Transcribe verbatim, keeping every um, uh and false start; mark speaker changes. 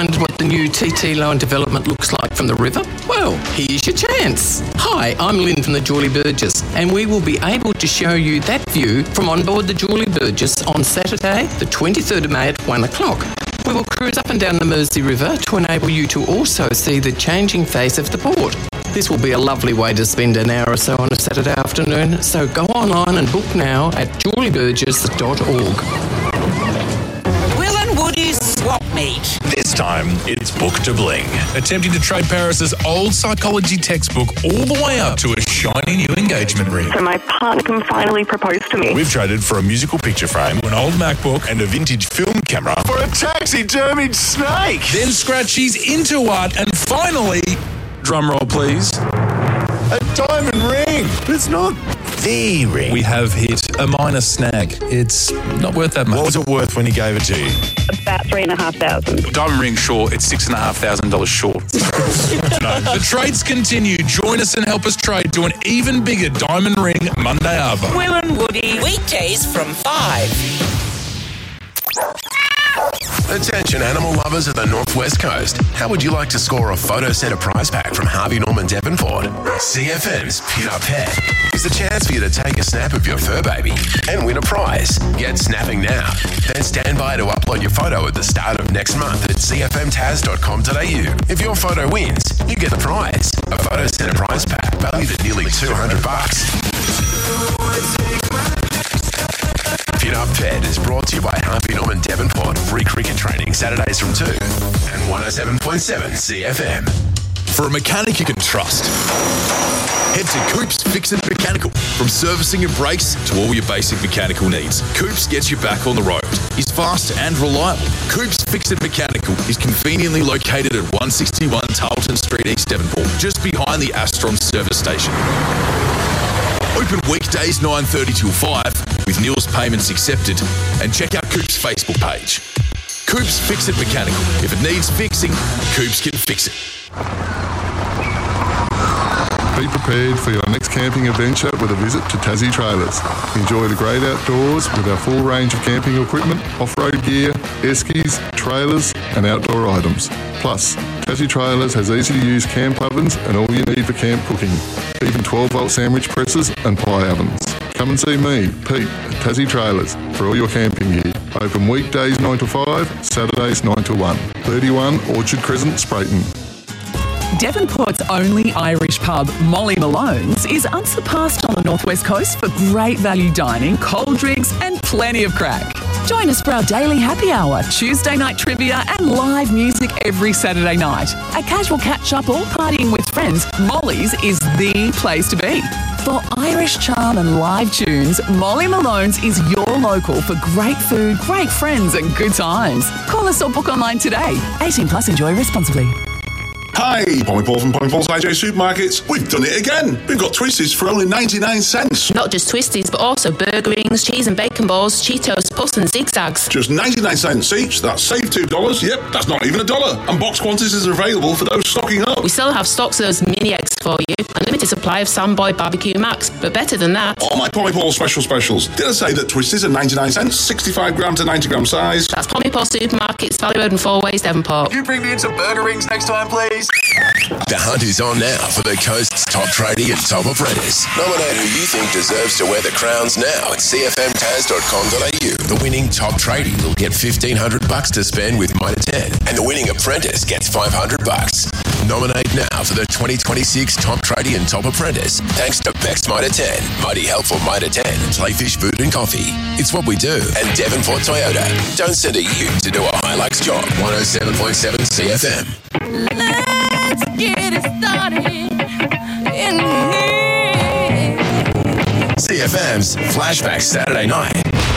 Speaker 1: wondered what the new T T Loan development looks like from the river? Well, here's your chance. Hi, I'm Lynn from the Julie Burgess, and we will be able to show you that view from on board the Julie Burgess on Saturday, the twenty-third of May at one o'clock. We will cruise up and down the Mersey River to enable you to also see the changing face of the port. This will be a lovely way to spend an hour or so on a Saturday afternoon, so go online and book now at julie burgess dot org.
Speaker 2: Will and Woody's Swap Meet.
Speaker 3: This time, it's Book to Bling, attempting to trade Paris's old psychology textbook all the way up to a shiny new engagement ring.
Speaker 4: So my partner can finally propose to me.
Speaker 3: We've traded for a musical picture frame, an old MacBook, and a vintage film camera for a taxidermied snake. Then Scratchy's into art, and finally, drum roll please, a diamond ring. But it's not the ring. We have hit a minor snag. It's not worth that much. What was it worth when he gave it to you?
Speaker 4: About three and a half thousand.
Speaker 3: Diamond ring short, it's six and a half thousand dollars short. No. The trades continue. Join us and help us trade to an even bigger diamond ring Monday Arvo.
Speaker 2: Will and Woody, weekdays from five.
Speaker 5: Attention animal lovers of the Northwest Coast. How would you like to score a photo centre prize pack from Harvey Norman Devonport? C F M's Pit Up Pet is a chance for you to take a snap of your fur baby and win a prize. Get snapping now. Then stand by to upload your photo at the start of next month at c f m taz dot com dot a u. If your photo wins, you get the prize. A photo centre prize pack valued at nearly two hundred bucks. Pit Up Pet is brought to you by Harvey Norman Devonport. Free cricket training Saturdays from two and one oh seven point seven C F M.
Speaker 6: For a mechanic you can trust, head to Coops Fix It Mechanical. From servicing your brakes to all your basic mechanical needs, Coops gets you back on the road. He's fast and reliable. Coops Fix It Mechanical is conveniently located at one sixty-one Tarleton Street, East Devonport, just behind the Astron service station. Open weekdays nine thirty till five with Neil's payments accepted, and check out Coops' Facebook page. Coops Fix It Mechanical. If it needs fixing, Coops can fix it.
Speaker 7: Be prepared for your next camping adventure with a visit to Tassie Trailers. Enjoy the great outdoors with our full range of camping equipment, off-road gear, eskies, trailers and outdoor items. Plus, Tassie Trailers has easy-to-use camp ovens and all you need for camp cooking, even twelve volt sandwich presses and pie ovens. Come and see me, Pete, at Tassie Trailers for all your camping gear. Open weekdays nine to five, Saturdays nine to one. thirty-one Orchard Crescent, Sprayton.
Speaker 8: Devonport's only Irish pub, Molly Malone's, is unsurpassed on the Northwest Coast for great value dining, cold drinks and plenty of crack. Join us for our daily happy hour, Tuesday night trivia and live music every Saturday night. A casual catch-up or partying with friends, Molly's is the place to be. For Irish charm and live tunes, Molly Malone's is your local for great food, great friends and good times. Call us or book online today. eighteen plus, enjoy responsibly.
Speaker 9: Hi, Pommy Paul from Pommy Paul's I J Supermarkets. We've done it again. We've got Twisties for only ninety-nine cents.
Speaker 10: Not just Twisties, but also burger rings, cheese and bacon balls, Cheetos, Puss and Zigzags.
Speaker 9: Just ninety-nine cents each. That's save two dollars. Yep, that's not even a dollar. And box quantities are available for those stocking up.
Speaker 10: We still have stocks of those mini eggs for you. A limited supply of Samboy Barbecue Max. But better than that,
Speaker 9: all my Pommy Paul special specials. Did I say that Twisties are ninety-nine cents, sixty-five gram to ninety gram size?
Speaker 10: That's Pommy Paul Supermarkets, Valley Road and Four Ways, Devonport.
Speaker 5: Can you bring me in some burger rings next time, please? The hunt is on now for the coast's top tradie and top apprentice. Nominate who you think deserves to wear the crowns now at c f m taz dot com dot a u. The winning top tradie will get fifteen hundred bucks to spend with Mitre ten, and the winning apprentice gets five hundred bucks. Nominate now for the twenty twenty-six top tradie and top apprentice, thanks to Bex Mitre ten, Mighty Helpful Mitre ten, Playfish Food and Coffee. It's what we do. And Devonport Toyota. Don't send a ute to do a Hilux job. one oh seven point seven C F M.
Speaker 11: Let's get it started in here.
Speaker 5: C F M's Flashback Saturday night.